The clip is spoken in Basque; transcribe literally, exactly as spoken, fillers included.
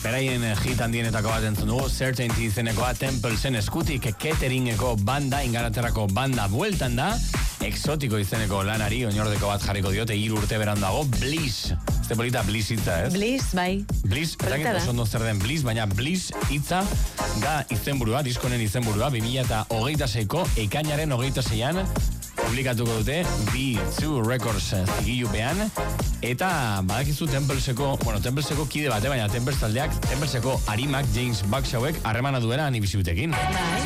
Beraien hit handienetako bat entzun dugu, Certainty izenekoa, Templesen eskutik, cateringeko banda, Ingalaterrako banda bueltan da, Exotiko izeneko lanari, oinordeko bat jarriko diote, hiru urte berandago, Bliss. Este polita Bliss hitza, ez? Bliss, bai. Bliss, ezakit oso ondo zer den Bliss, baina Bliss hitza da izenburua, diskonen izenburua, bi mila hogeita seiko, ekainaren hogeita seian, publikatuko dute B two Records zigilupean, eta badakizu Templeseko, bueno, Templeseko kide bate, baina Temples taldeak, Templeseko Arimak, James Buckshawek, harremana duera anibiziutekin. Bai.